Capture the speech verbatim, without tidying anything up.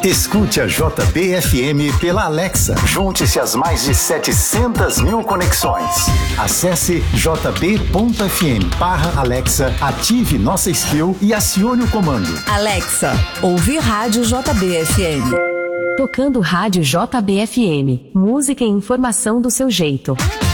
Escute a J B F M pela Alexa. Junte-se às mais de setecentas mil conexões. Acesse j b ponto f m barra Alexa, ative nossa skill e acione o comando. Alexa, ouve Rádio J B F M. Tocando Rádio J B F M. Música e informação do seu jeito.